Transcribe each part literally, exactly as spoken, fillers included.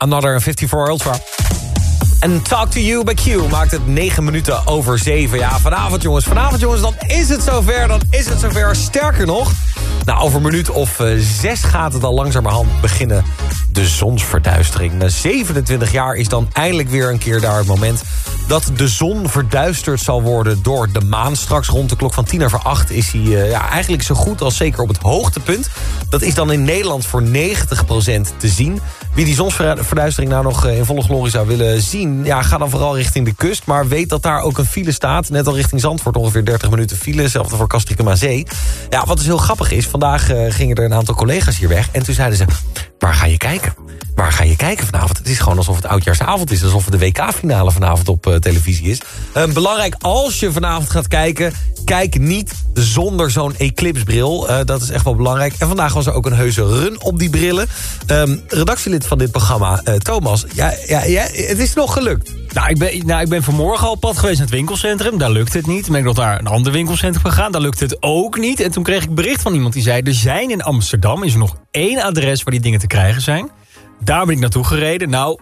Another vijfenvijftig Ultra. En Talk to You bij Q maakt het negen minuten over zeven. Ja, vanavond jongens, vanavond jongens, dan is het zover, dan is het zover. Sterker nog, nou, over een minuut of uh, zes gaat het al langzamerhand beginnen. De zonsverduistering. Na zevenentwintig jaar is dan eindelijk weer een keer daar het moment dat de zon verduisterd zal worden door de maan. Straks rond de klok van tien over acht is hij uh, ja, eigenlijk zo goed als zeker op het hoogtepunt. Dat is dan in Nederland voor negentig procent te zien. Wie die zonsverduistering nou nog in volle glorie zou willen zien, ja, ga dan vooral richting de kust. Maar weet dat daar ook een file staat. Net al richting Zandvoort ongeveer dertig minuten file. Hetzelfde voor Castricum aan Zee. Ja, wat dus heel grappig is, vandaag uh, gingen er een aantal collega's hier weg. En toen zeiden ze, waar ga je kijken? Waar ga je kijken vanavond? Het is gewoon alsof het oudjaarsavond is. Alsof de W K-finale vanavond op uh, televisie is. Uh, belangrijk, als je vanavond gaat kijken, kijk niet zonder zo'n eclipsebril. Uh, dat is echt wel belangrijk. En vandaag was er ook een heuse run op die brillen. Um, redactielid van dit programma, uh, Thomas. Ja, ja, ja, het is nog gelukt. Nou ik, ben, nou, ik ben vanmorgen al op pad geweest naar het winkelcentrum. Daar lukte het niet. Toen ben ik nog naar een ander winkelcentrum gegaan. Daar lukte het ook niet. En toen kreeg ik bericht van iemand die zei, er zijn in Amsterdam is er nog één adres waar die dingen te krijgen zijn. Daar ben ik naartoe gereden. Nou,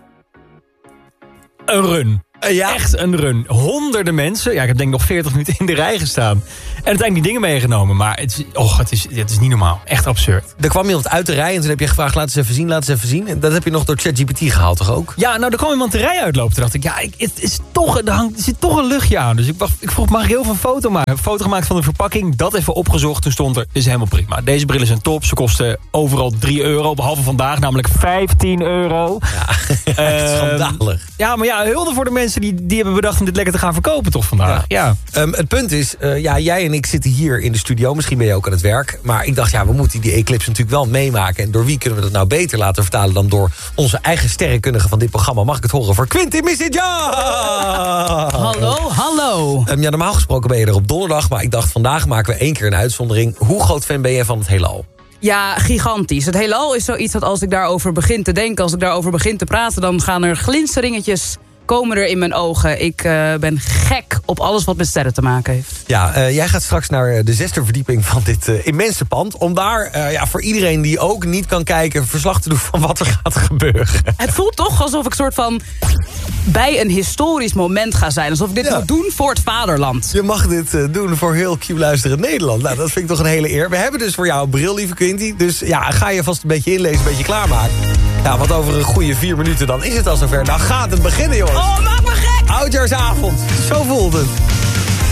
een run. Uh, ja. Echt een run. Honderden mensen. Ja, ik heb denk ik nog veertig minuten in de rij gestaan. En uiteindelijk die dingen meegenomen. Maar het is, oh, het is, het is niet normaal. Echt absurd. Er kwam iemand uit de rij en toen heb je gevraagd, laat eens even zien, laat eens even zien. En dat heb je nog door ChatGPT gehaald, toch ook? Ja, nou, er kwam iemand de rij uitlopen. Toen dacht ik, ja, ik, het is toch, er, hangt, er zit toch een luchtje aan. Dus ik, wacht, ik vroeg, mag ik heel veel foto maken? Ik heb een foto gemaakt van de verpakking. Dat even opgezocht. Toen stond er, is helemaal prima. Deze brillen zijn top. Ze kosten overal drie euro. Behalve vandaag, namelijk vijftien euro. Ja, echt uh, schandalig. Ja, maar ja, hulde voor de mensen die, die hebben bedacht om dit lekker te gaan verkopen toch vandaag. Ja. Ja. Um, het punt is, uh, ja, jij en ik zitten hier in de studio. Misschien ben je ook aan het werk. Maar ik dacht, ja, we moeten die eclipse natuurlijk wel meemaken. En door wie kunnen we dat nou beter laten vertalen dan door onze eigen sterrenkundige van dit programma? Mag ik het horen voor Quintin Misitja? Hallo, hallo. Um, ja, normaal gesproken ben je er op donderdag. Maar ik dacht, vandaag maken we één keer een uitzondering. Hoe groot fan ben je van het heelal? Ja, gigantisch. Het heelal is zoiets dat als ik daarover begin te denken, als ik daarover begin te praten, dan gaan er glinsteringetjes komen er in mijn ogen. Ik uh, ben gek op alles wat met sterren te maken heeft. Ja, uh, jij gaat straks naar de zesde verdieping van dit uh, immense pand. Om daar uh, ja, voor iedereen die ook niet kan kijken verslag te doen van wat er gaat gebeuren. Het voelt toch alsof ik soort van bij een historisch moment ga zijn. Alsof ik dit ja. moet doen voor het vaderland. Je mag dit uh, doen voor heel Q-luisterend Nederland. Nou, dat vind ik toch een hele eer. We hebben dus voor jou een bril, lieve Quinty. Dus ja, ga je vast een beetje inlezen, een beetje klaarmaken. Ja, want over een goede vier minuten dan is het al zover. Dan gaat het beginnen, jongens. Oh, maak me gek! Oudjaarsavond. Zo voelt het.